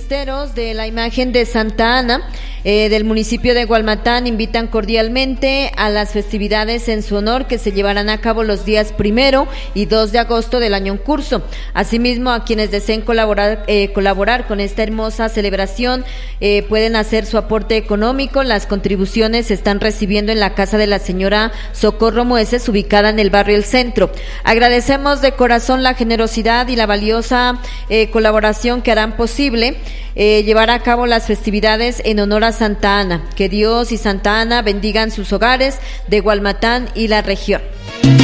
fiesteros de la imagen de Santa Ana del municipio de Gualmatán invitan cordialmente a las festividades en su honor que se llevarán a cabo los días 1 y 2 de agosto del año en curso. Asimismo, a quienes deseen colaborar con esta hermosa celebración pueden hacer su aporte económico. Las contribuciones se están recibiendo en la casa de la señora Socorro Mueces, ubicada en el barrio El Centro. Agradecemos de corazón la generosidad y la valiosa colaboración que harán posible llevar a cabo las festividades en honor a Santa Ana. Que Dios y Santa Ana bendigan sus hogares de Gualmatán y la región.